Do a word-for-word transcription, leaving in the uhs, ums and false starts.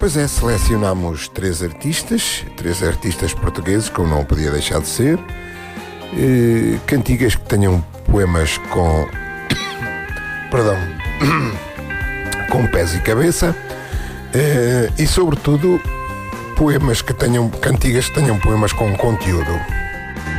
Pois é, selecionámos três artistas, três artistas portugueses, como não podia deixar de ser, eh, cantigas que tenham poemas com, perdão, com pés e cabeça, eh, e sobretudo poemas que tenham, cantigas que tenham poemas com conteúdo.